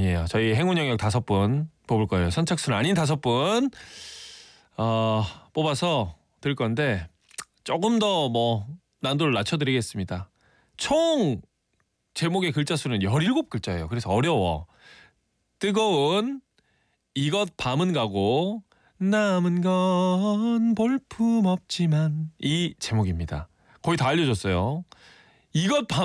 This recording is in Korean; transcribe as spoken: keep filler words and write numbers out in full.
아니에요. 저희 행운 영역 다섯 분 뽑을 거예요. 선착순 아닌 다섯 분 어, 뽑아서 드릴 건데 조금 더 뭐 난도를 낮춰드리겠습니다. 총 제목의 글자 수는 열일곱 글자예요. 그래서 어려워. 뜨거운 이것 밤은 가고 남은 건 볼품 없지만 이 제목입니다. 거의 다 알려줬어요. 이것 밤